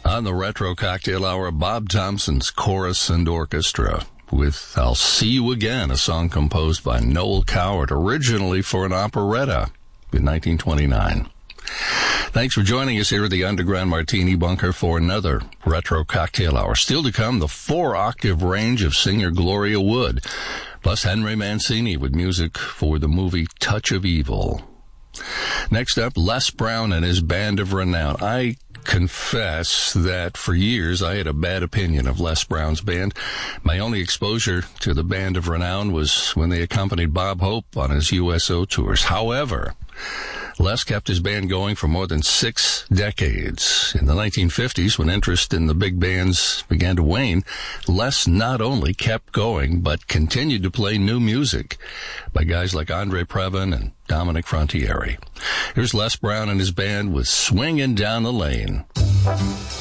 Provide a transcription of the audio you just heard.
On the Retro Cocktail Hour, Bob Thompson's Chorus and Orchestra with I'll See You Again, a song composed by Noel Coward, originally for an operetta in 1929. Thanks for joining us here at the Underground Martini Bunker for another Retro Cocktail Hour. Still to come, the 4-octave range of singer Gloria Wood, plus Henry Mancini with music for the movie Touch of Evil. Next up, Les Brown and his Band of Renown. I confess that for years I had a bad opinion of Les Brown's band. My only exposure to the Band of Renown was when they accompanied Bob Hope on his USO tours. However, Les kept his band going for more than 6 decades. In the 1950s, when interest in the big bands began to wane, Les not only kept going, but continued to play new music by guys like Andre Previn and Dominic Frontiere. Here's Les Brown and his band with Swingin' Down the Lane.